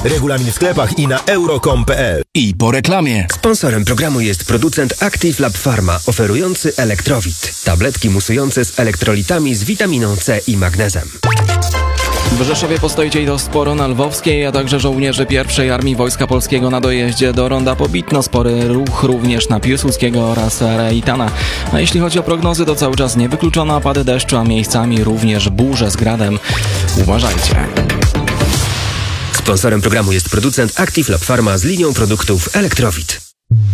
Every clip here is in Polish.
Regulamin w sklepach i na euro.com.pl. I po reklamie. Sponsorem programu jest producent Active Lab Pharma, oferujący Elektrowit. Tabletki musujące z elektrolitami z witaminą C i magnezem. W Rzeszowie postoicie i to sporo na Lwowskiej, a także żołnierze pierwszej Armii Wojska Polskiego na dojeździe do Ronda Pobitno. Spory ruch również na Piłsudskiego oraz Rejtana. A jeśli chodzi o prognozy, to cały czas niewykluczone opady deszczu, a miejscami również burze z gradem. Uważajcie. Sponsorem programu jest producent Active Lab Pharma z linią produktów Elektrowit.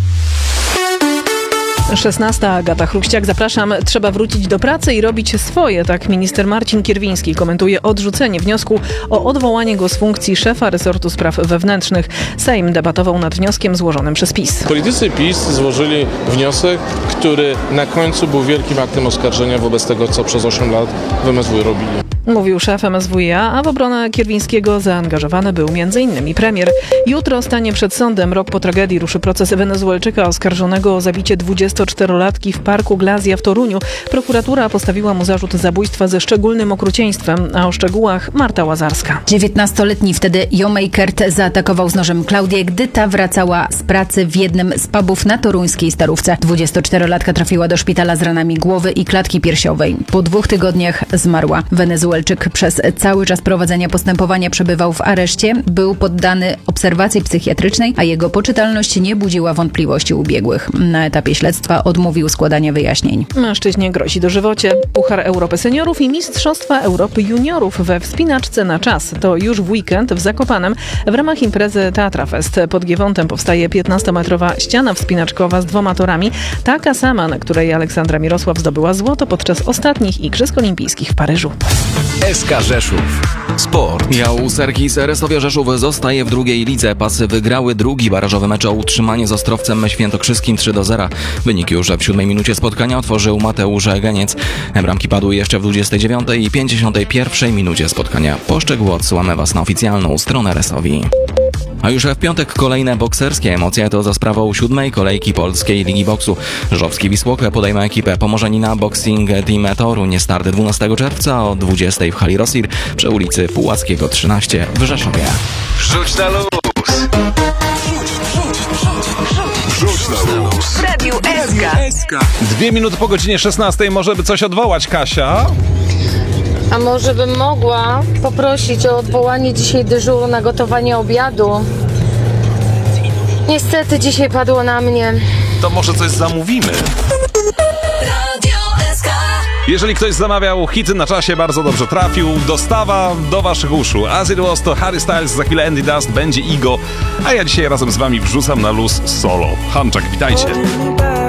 16. Agata Chruściak. Zapraszam. Trzeba wrócić do pracy i robić swoje. Tak minister Marcin Kierwiński komentuje odrzucenie wniosku o odwołanie go z funkcji szefa resortu spraw wewnętrznych. Sejm debatował nad wnioskiem złożonym przez PiS. Politycy PiS złożyli wniosek, który na końcu był wielkim aktem oskarżenia wobec tego, co przez 8 lat w MSW robili. Mówił szef MSWiA, a w obronę Kierwińskiego zaangażowany był m.in. premier. Jutro stanie przed sądem. Rok po tragedii ruszy proces Wenezuelczyka oskarżonego o zabicie 24-latki w parku Glazja w Toruniu. Prokuratura postawiła mu zarzut zabójstwa ze szczególnym okrucieństwem, a o szczegółach Marta Łazarska. 19-letni wtedy Jomeikert zaatakował z nożem Klaudię, gdy ta wracała z pracy w jednym z pubów na toruńskiej Starówce. 24-latka trafiła do szpitala z ranami głowy i klatki piersiowej. Po 2 tygodniach zmarła. Wenezuelczyk przez cały czas prowadzenia postępowania przebywał w areszcie, był poddany obserwacji psychiatrycznej, a jego poczytalność nie budziła wątpliwości u biegłych. Na etapie śledztwa odmówił składania wyjaśnień. Mężczyźnie grozi dożywocie. Puchar Europy Seniorów i Mistrzostwa Europy Juniorów we wspinaczce na czas. To już w weekend w Zakopanem w ramach imprezy Tatra Fest. Pod Giewontem powstaje 15-metrowa ściana wspinaczkowa z 2 torami. Taka sama, na której Aleksandra Mirosław zdobyła złoto podczas ostatnich Igrzysk Olimpijskich w Paryżu. SK Rzeszów. Sport. Jał Serkis Resowia Rzeszów zostaje w drugiej lidze. Pasy wygrały drugi barażowy mecz o utrzymanie z Ostrowcem Świętokrzyskim 3-0. Wynik już w 7 minucie spotkania otworzył Mateusz Geniec. Bramki padły jeszcze w 29 i 51 minucie spotkania. Poszczegóły odsyłamy Was na oficjalną stronę Resowi. A już w piątek kolejne bokserskie emocje to za sprawą 7. kolejki Polskiej Ligi Boksu. Żowski Wisłok podejmie ekipę Pomorzanina Boxing Team Toruń. Start 12 czerwca o 20 w hali Rosir przy ulicy Pułackiego 13 w Rzeszowie. Rzuć na luz. Rzuć na luz. W Radiu SK. 2 minuty po godzinie 16. Może by coś odwołać, Kasia? A może bym mogła poprosić o odwołanie dzisiaj dyżuru na gotowanie obiadu? Niestety dzisiaj padło na mnie. To może coś zamówimy. Jeżeli ktoś zamawiał hity na czasie, bardzo dobrze trafił. Dostawa do waszych uszu. As It Was to Harry Styles, za chwilę Andy Dust, będzie Igo. A ja dzisiaj razem z wami wrzucam na luz solo. Hanczak, witajcie.